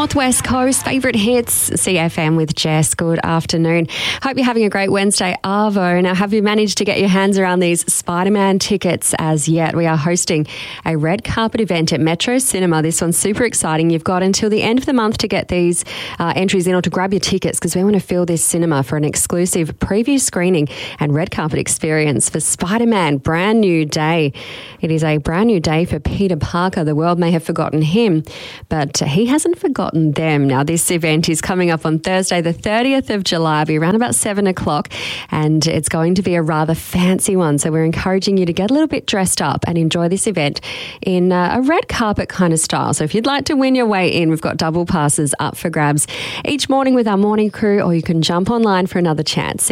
Northwest Coast favourite hits, CFM with Jess. Good afternoon. Hope you're having a great Wednesday, Arvo. Now, have you managed to get your hands around these Spider-Man tickets as yet? We are hosting a red carpet event at Metro Cinema. This one's super exciting. You've got until the end of the month to get these entries in or to grab your tickets, because we want to fill this cinema for an exclusive preview screening and red carpet experience for Spider-Man Brand New Day. It is a brand new day for Peter Parker. The world may have forgotten him, but he hasn't forgotten them. Now, this event is coming up on Thursday, the 30th of July. It'll be around about 7 o'clock, and it's going to be a rather fancy one. So we're encouraging you to get a little bit dressed up and enjoy this event in a red carpet kind of style. So if you'd like to win your way in, we've got double passes up for grabs each morning with our morning crew, or you can jump online for another chance,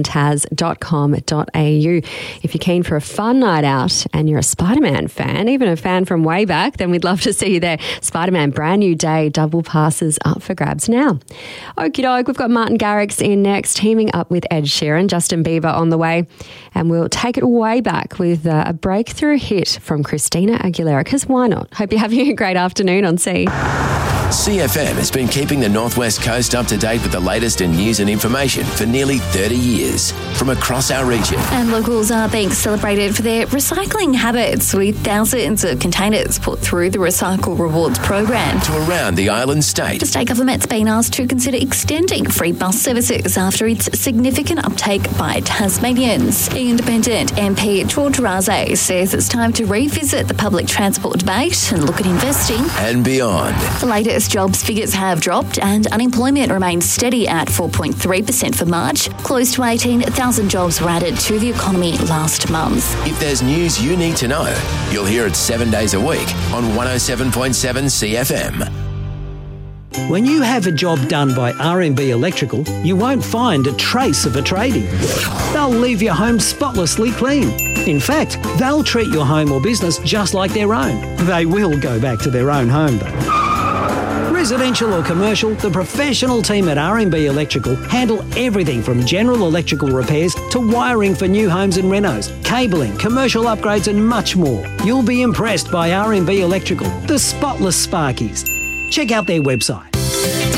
cfmtaz.com.au. If you're keen for a fun night out and you're a Spider-Man fan, even a fan from way back, then we'd love to see you there. Spider-Man Brand New Day, double passes up for grabs now. Okie doke, we've got Martin Garrix in next, teaming up with Ed Sheeran, Justin Bieber on the way, and we'll take it way back with a breakthrough hit from Christina Aguilera, because why not? Hope you're having a great afternoon on C. CFM has been keeping the Northwest Coast up to date with the latest in news and information for nearly 30 years from across our region. And locals are being celebrated for their recycling habits, with thousands of containers put through the Recycle Rewards program. To around the island state. The state government's been asked to consider extending free bus services after its significant uptake by Tasmanians. Independent MP George Raze says it's time to revisit the public transport debate and look at investing and beyond. The latest jobs figures have dropped and unemployment remains steady at 4.3% for March. Close to 18,000 jobs were added to the economy last month. If there's news you need to know, you'll hear it 7 days a week on 107.7 CFM. When you have a job done by R&B Electrical, you won't find a trace of a tradie. They'll leave your home spotlessly clean. In fact, they'll treat your home or business just like their own. They will go back to their own home, though. Residential or commercial, the professional team at R&B Electrical handle everything from general electrical repairs to wiring for new homes and renos, cabling, commercial upgrades and much more. You'll be impressed by R&B Electrical, the spotless Sparkies. Check out their website,